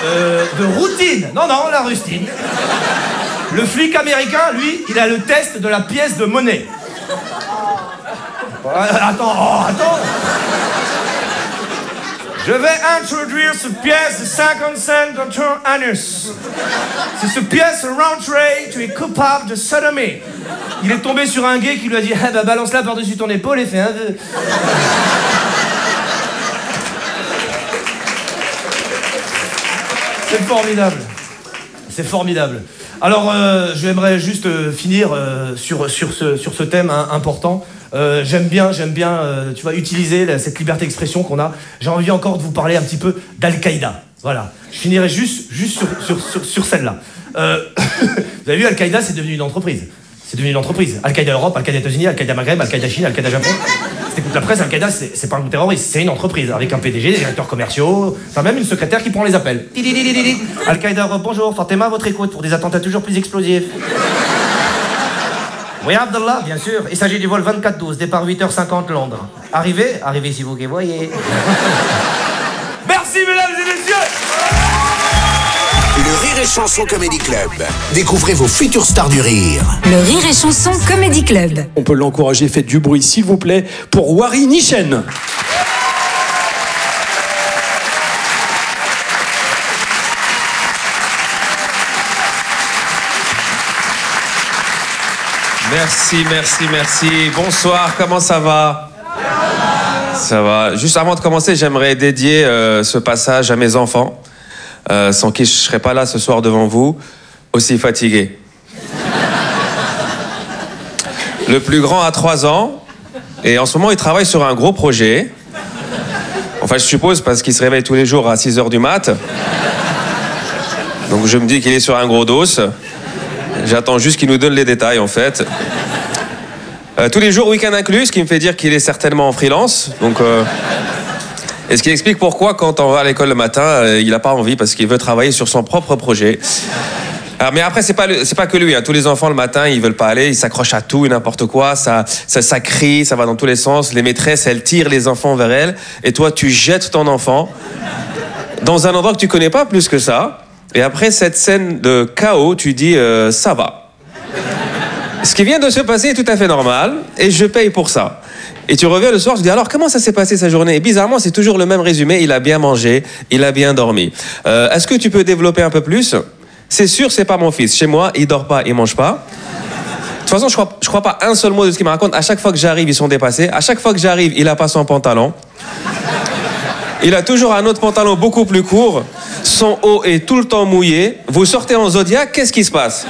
de routine. Non, la rustine. Le flic américain, lui, il a le test de la pièce de monnaie. Attends. Je vais introduire cette pièce de 50 cents dans ton anus. C'est cette pièce rentrée, tu es coupable de sodomie. Il est tombé sur un gay qui lui a dit « bah balance-la par-dessus ton épaule et fais un vœu. » C'est formidable. Alors, j'aimerais juste finir sur ce thème important. J'aime bien, tu vois, utiliser cette liberté d'expression qu'on a. J'ai envie encore de vous parler un petit peu d'Al-Qaïda. Voilà. Je finirai juste sur celle-là. Vous avez vu, Al-Qaïda, c'est devenu une entreprise. Al-Qaïda Europe, Al-Qaïda États-Unis, Al-Qaïda Maghreb, Al-Qaïda Chine, Al-Qaïda Japon. Si t'écoutes la presse, Al-Qaïda, c'est pas un groupe terroriste, c'est une entreprise avec un PDG, des directeurs commerciaux, enfin même une secrétaire qui prend les appels. Al-Qaïda Europe, bonjour, Fatima, votre écoute pour des attentats toujours plus explosifs. Oui, Abdallah, bien sûr. Il s'agit du vol 24-12, départ 8h50 Londres. Arrivez si vous qui voyez. Merci, mesdames et messieurs. Le Rire et Chanson Comedy Club. Découvrez vos futures stars du rire. Le Rire et Chanson Comedy Club. On peut l'encourager, faites du bruit, s'il vous plaît, pour Wari Nichen. Merci. Bonsoir, comment ça va? Ça va. Juste avant de commencer, j'aimerais dédier ce passage à mes enfants, sans qui je ne serais pas là ce soir devant vous, aussi fatigué. Le plus grand a 3 ans, et en ce moment, il travaille sur un gros projet. Enfin, je suppose, parce qu'il se réveille tous les jours à 6h du mat'. Donc je me dis qu'il est sur un gros dos. J'attends juste qu'il nous donne les détails, en fait. Tous les jours, week-end inclus, ce qui me fait dire qu'il est certainement en freelance. Donc, et ce qui explique pourquoi, quand on va à l'école le matin, il n'a pas envie, parce qu'il veut travailler sur son propre projet. Alors, mais après, c'est pas que lui. Tous les enfants, le matin, ils veulent pas aller, ils s'accrochent à tout et n'importe quoi. Ça crie, ça va dans tous les sens. Les maîtresses, elles tirent les enfants vers elles. Et toi, tu jettes ton enfant dans un endroit que tu connais pas plus que ça. Et après cette scène de chaos, tu dis ça va. Ce qui vient de se passer est tout à fait normal et je paye pour ça. Et tu reviens le soir, je dis alors comment ça s'est passé sa journée? Et bizarrement, c'est toujours le même résumé, il a bien mangé, il a bien dormi. Est-ce que tu peux développer un peu plus? C'est sûr, c'est pas mon fils. Chez moi, il dort pas, il mange pas. De toute façon, je crois pas un seul mot de ce qu'il me raconte. À chaque fois que j'arrive, ils sont dépassés. À chaque fois que j'arrive, il a pas son pantalon. Il a toujours un autre pantalon beaucoup plus court. Son haut est tout le temps mouillé. Vous sortez en Zodiac, qu'est-ce qui se passe?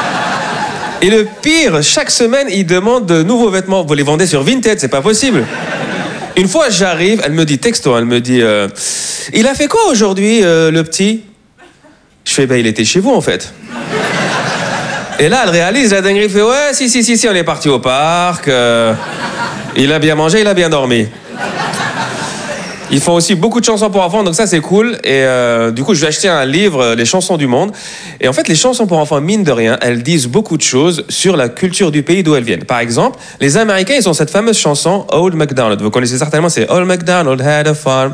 Et le pire, chaque semaine, il demande de nouveaux vêtements. Vous les vendez sur Vinted, c'est pas possible. Une fois, j'arrive, elle me dit texto, elle me dit il a fait quoi aujourd'hui, le petit? Je fais il était chez vous, en fait. Et là, elle réalise la dinguerie, elle fait ouais, si, on est parti au parc. Il a bien mangé, il a bien dormi. Ils font aussi beaucoup de chansons pour enfants, donc ça c'est cool. Et du coup, je vais acheter un livre, Les chansons du monde. Et en fait, les chansons pour enfants, mine de rien, elles disent beaucoup de choses sur la culture du pays d'où elles viennent. Par exemple, les Américains, ils ont cette fameuse chanson Old MacDonald. Vous connaissez certainement, c'est Old MacDonald had a farm.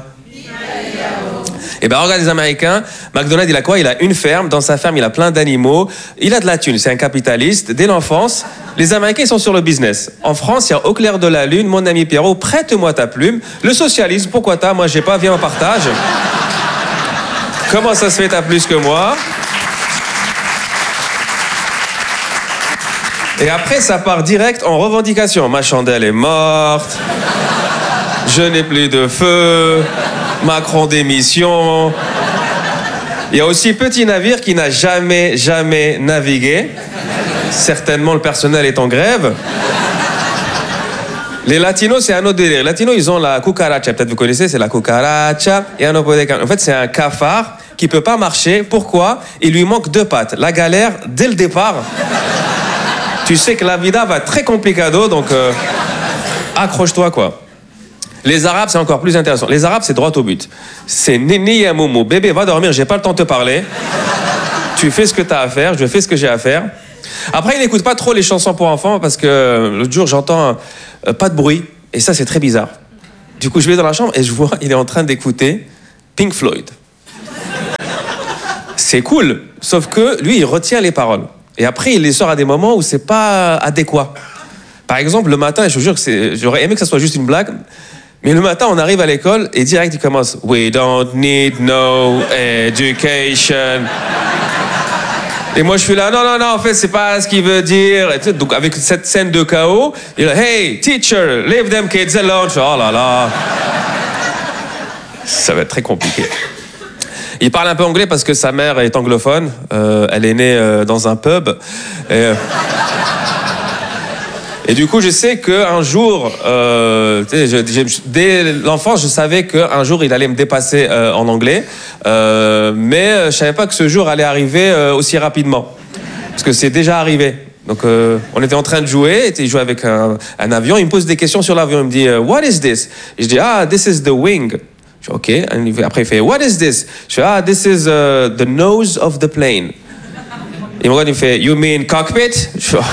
Et ben regarde les Américains, McDonald's il a quoi? Il a une ferme, dans sa ferme il a plein d'animaux, il a de la thune, c'est un capitaliste. Dès l'enfance, les Américains ils sont sur le business. En France, il y a Au clair de la lune, mon ami Pierrot, prête-moi ta plume. Le socialisme, pourquoi t'as? Moi j'ai pas, viens on partage. Comment ça se fait, t'as plus que moi? Et après ça part direct en revendication. Ma chandelle est morte, je n'ai plus de feu, Macron démission. Il y a aussi Petit Navire qui n'a jamais navigué. Certainement le personnel est en grève. Les latinos, c'est un autre délire. Les latinos, ils ont la cucaracha. Peut-être vous connaissez, c'est la cucaracha. En fait, c'est un cafard qui peut pas marcher. Pourquoi? Il lui manque 2 pattes. La galère, dès le départ. Tu sais que la vida va être très complicado, donc accroche-toi, quoi. Les Arabes, c'est encore plus intéressant. Les Arabes, c'est droit au but. C'est Nini ya Momo. Bébé, va dormir, j'ai pas le temps de te parler. Tu fais ce que t'as à faire, je fais ce que j'ai à faire. Après, il n'écoute pas trop les chansons pour enfants parce que l'autre jour, j'entends pas de bruit. Et ça, c'est très bizarre. Du coup, je vais dans la chambre et je vois, il est en train d'écouter Pink Floyd. C'est cool, sauf que lui, il retient les paroles. Et après, il les sort à des moments où c'est pas adéquat. Par exemple, le matin, et je vous jure que j'aurais aimé que ça soit juste une blague, mais le matin, on arrive à l'école et direct, il commence « We don't need no education ». Et moi, je suis là, non, en fait, c'est pas ce qu'il veut dire. Et donc, avec cette scène de chaos, il est là, hey, teacher, leave them kids alone. Oh là là. Ça va être très compliqué. Il parle un peu anglais parce que sa mère est anglophone. Elle est née dans un pub. Et du coup, je sais qu'un jour, dès l'enfance, je savais qu'un jour, il allait me dépasser en anglais. Mais je ne savais pas que ce jour allait arriver aussi rapidement. Parce que c'est déjà arrivé. Donc, on était en train de jouer, il jouait avec un avion. Il me pose des questions sur l'avion. Il me dit, what is this? Et je dis, this is the wing. Je dis, OK. Après, il fait, what is this? Je dis, this is the nose of the plane. Il me regarde, il fait, you mean cockpit? Je dis,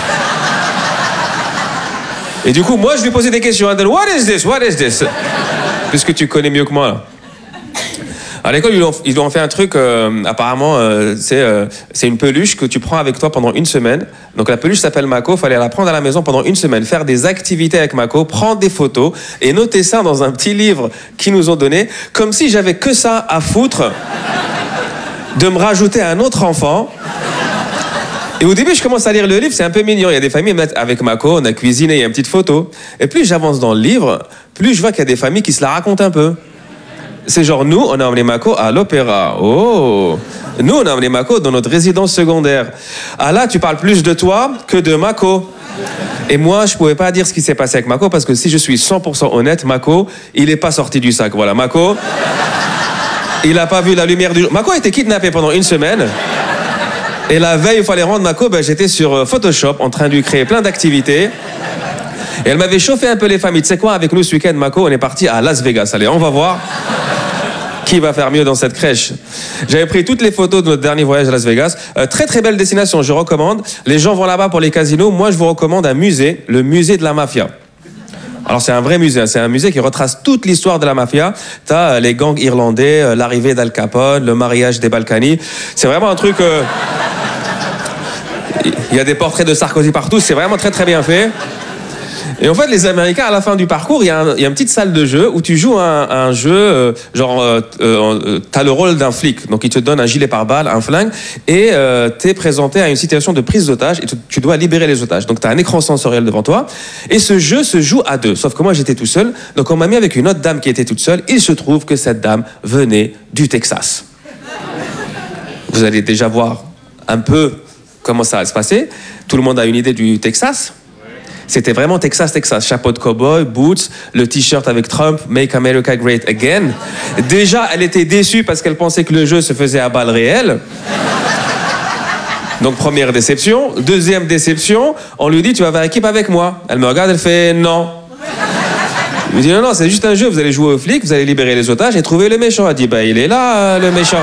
et du coup, moi, je lui posais des questions. And then, what is this? What is this? Puisque tu connais mieux que moi, là. À l'école, ils lui ont fait un truc, apparemment, c'est une peluche que tu prends avec toi pendant une semaine. Donc la peluche s'appelle Mako, il fallait la prendre à la maison pendant une semaine, faire des activités avec Mako, prendre des photos et noter ça dans un petit livre qu'ils nous ont donné, comme si j'avais que ça à foutre de me rajouter un autre enfant. Et au début, je commence à lire le livre, c'est un peu mignon. Il y a des familles avec Mako, on a cuisiné, il y a une petite photo. Et plus j'avance dans le livre, plus je vois qu'il y a des familles qui se la racontent un peu. C'est genre, nous, on a emmené Mako à l'opéra. Oh! Nous, on a emmené Mako dans notre résidence secondaire. Ah là, tu parles plus de toi que de Mako. Et moi, je pouvais pas dire ce qui s'est passé avec Mako, parce que si je suis 100% honnête, Mako, il est pas sorti du sac. Voilà, Mako, il a pas vu la lumière du jour. Mako a été kidnappé pendant une semaine. Et la veille, il fallait rendre Mako, j'étais sur Photoshop, en train de lui créer plein d'activités. Et elle m'avait chauffé un peu les familles. Tu sais quoi, avec nous ce week-end, Mako, on est parti à Las Vegas. Allez, on va voir qui va faire mieux dans cette crèche. J'avais pris toutes les photos de notre dernier voyage à Las Vegas. Très très belle destination, je recommande. Les gens vont là-bas pour les casinos. Moi, je vous recommande un musée, le musée de la mafia. Alors c'est un vrai musée, hein. C'est un musée qui retrace toute l'histoire de la mafia. T'as les gangs irlandais, l'arrivée d'Al Capone, le mariage des Balkany. C'est vraiment un truc... Il y a des portraits de Sarkozy partout, c'est vraiment très très bien fait. Et en fait, les Américains, à la fin du parcours, il y a une petite salle de jeu où tu joues un jeu, t'as le rôle d'un flic. Donc, ils te donnent un gilet pare-balles, un flingue, et t'es présenté à une situation de prise d'otage, et tu dois libérer les otages. Donc, t'as un écran sensoriel devant toi, et ce jeu se joue à deux. Sauf que moi, j'étais tout seul, donc on m'a mis avec une autre dame qui était toute seule. Il se trouve que cette dame venait du Texas. Vous allez déjà voir un peu comment ça va se passer. Tout le monde a une idée du Texas? C'était vraiment Texas. Chapeau de cow-boy, boots, le t-shirt avec Trump, Make America Great Again. Déjà, elle était déçue parce qu'elle pensait que le jeu se faisait à balles réelles. Donc, première déception. Deuxième déception, on lui dit, tu vas faire équipe avec moi. Elle me regarde, elle fait non. Je lui dis, non, c'est juste un jeu. Vous allez jouer aux flics, vous allez libérer les otages et trouver le méchant. Elle dit, il est là, le méchant.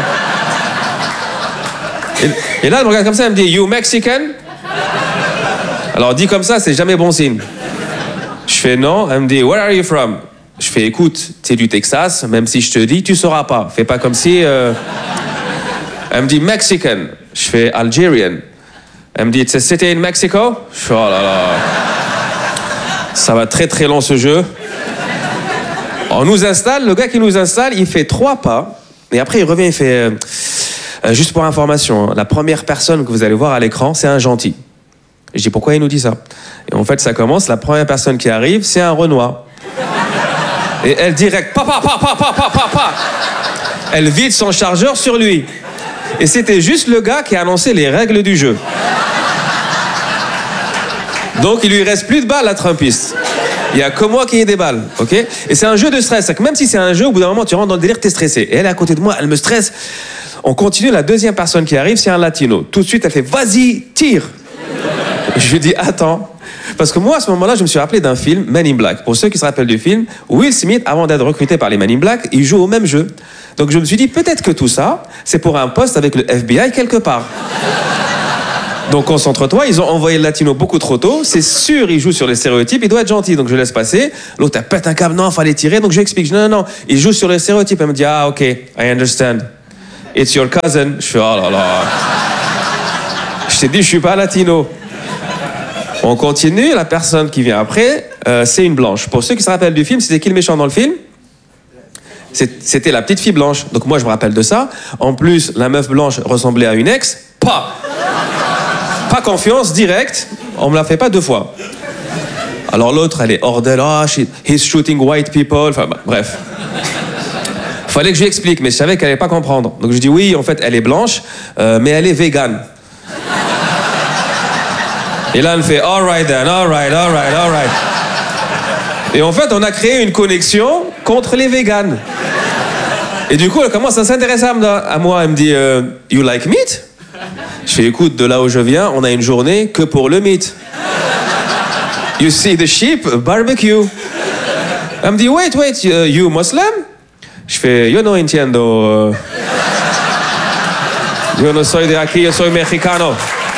Et là, elle me regarde comme ça, elle me dit, you Mexican? Alors, dit comme ça, c'est jamais bon signe. Je fais non. Elle me dit, where are you from? Je fais, écoute, t'es du Texas, même si je te dis, tu sauras pas. Fais pas comme si... Elle me dit, Mexican. Je fais, Algerian. Elle me dit, it's a city in Mexico? Je fais, oh là là. Ça va très très long ce jeu. On nous installe, le gars qui nous installe, il fait 3 pas. Et après, il revient, il fait... juste pour information, la première personne que vous allez voir à l'écran, c'est un gentil. Et je dis, pourquoi il nous dit ça? Et en fait, ça commence, la première personne qui arrive, c'est un Renoir. Et elle direct, papa. Elle vide son chargeur sur lui. Et c'était juste le gars qui a annoncé les règles du jeu. Donc, il lui reste plus de balles à Trumpiste. Il y a que moi qui ai des balles, ok? Et c'est un jeu de stress. Même si c'est un jeu, au bout d'un moment, tu rentres dans le délire, t'es stressé. Et elle est à côté de moi, elle me stresse. On continue, la deuxième personne qui arrive, c'est un latino. Tout de suite, elle fait, vas-y, tire. Je lui dis, attends. Parce que moi, à ce moment-là, je me suis rappelé d'un film, Men in Black. Pour ceux qui se rappellent du film, Will Smith, avant d'être recruté par les Men in Black, il joue au même jeu. Donc je me suis dit, peut-être que tout ça, c'est pour un poste avec le FBI quelque part. Donc concentre-toi, ils ont envoyé le latino beaucoup trop tôt. C'est sûr, il joue sur les stéréotypes, il doit être gentil. Donc je laisse passer. L'autre, elle pète un câble, non, il fallait tirer. Donc je lui explique, non, il joue sur les stéréotypes. Elle me dit, ok, I understand. It's your cousin. Je fais, oh là là. Je t'ai dit, je suis pas latino. On continue, la personne qui vient après, c'est une blanche. Pour ceux qui se rappellent du film, c'était qui le méchant dans le film? C'était la petite fille blanche. Donc moi, je me rappelle de ça. En plus, la meuf blanche ressemblait à une ex. Pas confiance, direct. On me l'a fait pas 2 fois. Alors l'autre, elle est hors d'elle. Oh, he's shooting white people. Enfin, bref. Fallait que je lui explique, mais je savais qu'elle allait pas comprendre. Donc je dis oui, en fait, elle est blanche, mais elle est végane. Et là, elle me fait all right then, all right. Et en fait, on a créé une connexion contre les véganes. Et du coup, elle commence à s'intéresser à moi. Elle me dit you like meat? Je fais écoute, de là où je viens, on a une journée que pour le meat. You see the sheep, barbecue. Elle me dit wait, you Muslim? Je fais yo no entiendo. Yo no soy de aquí, yo soy mexicano.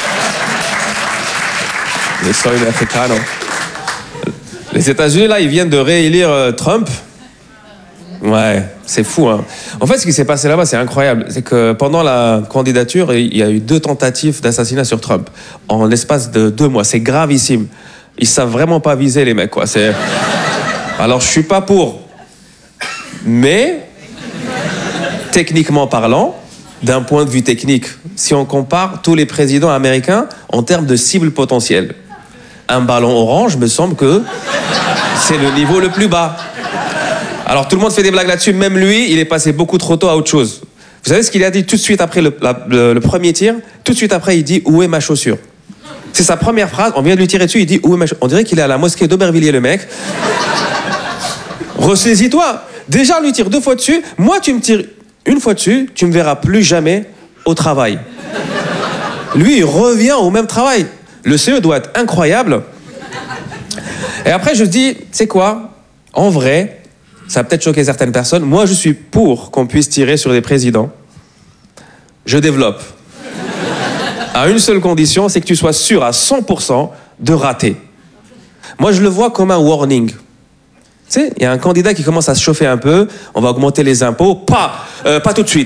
Yo soy mexicano. Les États-Unis, là, ils viennent de réélire Trump. Ouais, c'est fou, hein. En fait, ce qui s'est passé là-bas, c'est incroyable. C'est que pendant la candidature, il y a eu 2 tentatives d'assassinat sur Trump. En l'espace de 2 mois. C'est gravissime. Ils savent vraiment pas viser, les mecs, quoi. Alors, je suis pas pour. Mais, techniquement parlant, d'un point de vue technique, si on compare tous les présidents américains en termes de cible potentielle, un ballon orange me semble que c'est le niveau le plus bas. Alors tout le monde fait des blagues là-dessus, même lui, il est passé beaucoup trop tôt à autre chose. Vous savez ce qu'il a dit tout de suite après le premier tir? Tout de suite après, il dit « Où est ma chaussure ?» C'est sa première phrase, on vient de lui tirer dessus, il dit « Où est ma chaussure ?» On dirait qu'il est à la mosquée d'Aubervilliers, le mec. Ressaisis-toi. Déjà, on lui tire 2 fois dessus. Moi, tu me tires 1 fois dessus, tu me verras plus jamais au travail. Lui, il revient au même travail. Le CE doit être incroyable. Et après, je me dis, c'est quoi? En vrai, ça va peut-être choquer certaines personnes. Moi, je suis pour qu'on puisse tirer sur des présidents. Je développe. À une seule condition, c'est que tu sois sûr à 100% de rater. Moi, je le vois comme un warning. Tu sais, il y a un candidat qui commence à se chauffer un peu. On va augmenter les impôts. Pas tout de suite.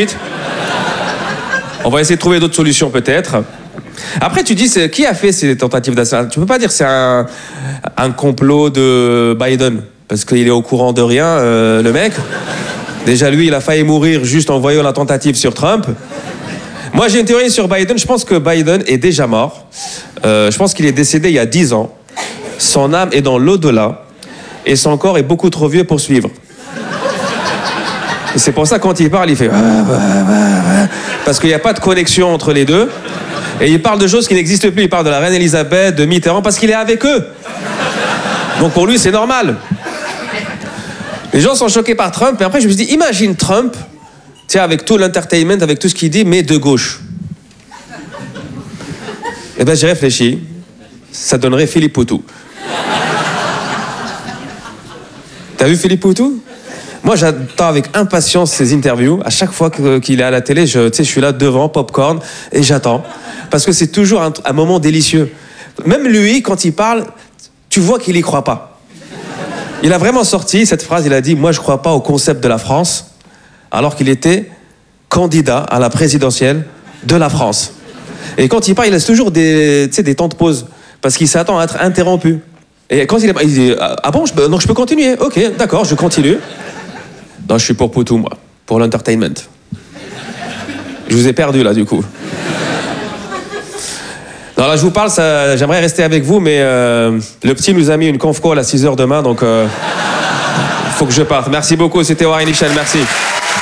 On va essayer de trouver d'autres solutions, peut-être. Après, tu dis, qui a fait ces tentatives d'assassinat? Tu peux pas dire que c'est un complot de Biden, parce qu'il est au courant de rien, le mec. Déjà, lui, il a failli mourir juste en voyant la tentative sur Trump. Moi, j'ai une théorie sur Biden. Je pense que Biden est déjà mort. Je pense qu'il est décédé il y a 10 ans. Son âme est dans l'au-delà. Et son corps est beaucoup trop vieux pour suivre. Et c'est pour ça, quand il parle, il fait... Parce qu'il n'y a pas de connexion entre les deux. Et il parle de choses qui n'existent plus. Il parle de la reine Elisabeth, de Mitterrand, parce qu'il est avec eux. Donc pour lui, c'est normal. Les gens sont choqués par Trump. Et après, je me suis dit, imagine Trump, tiens, avec tout l'entertainment, avec tout ce qu'il dit, mais de gauche. Eh bien, j'ai réfléchi. Ça donnerait Philippe Poutou. T'as vu Philippe Poutou? Moi, j'attends avec impatience ses interviews. À chaque fois qu'il est à la télé, je suis là devant, popcorn, et j'attends. Parce que c'est toujours un moment délicieux. Même lui, quand il parle, tu vois qu'il y croit pas. Il a vraiment sorti cette phrase, il a dit « Moi, je crois pas au concept de la France », alors qu'il était candidat à la présidentielle de la France. Et quand il parle, il laisse toujours des temps de pause, parce qu'il s'attend à être interrompu. Et quand il dit « Ah bon, donc je peux continuer? Ok, d'accord, je continue. » Non, je suis pour Poutou, moi. Pour l'entertainment. Je vous ai perdu, là, du coup. Non, là, je vous parle, j'aimerais rester avec vous, mais le petit nous a mis une conf call à 6h demain, donc faut que je parte. Merci beaucoup, c'était Warren Michel, merci.